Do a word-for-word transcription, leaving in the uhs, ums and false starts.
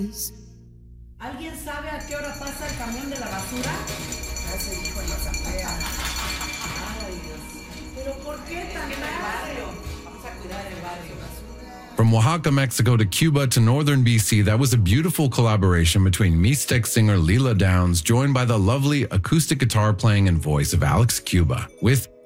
¿Alguien sabe a qué hora pasa el camión de la basura? Ya se dijo en la asamblea. Ay, Dios. ¿Pero por qué tan tarde? Vamos a cuidar el barrio. From Oaxaca, Mexico to Cuba to northern B C, that was a beautiful collaboration between Mixtec singer Leela Downs, joined by the lovely acoustic guitar playing and voice of Alex Cuba, with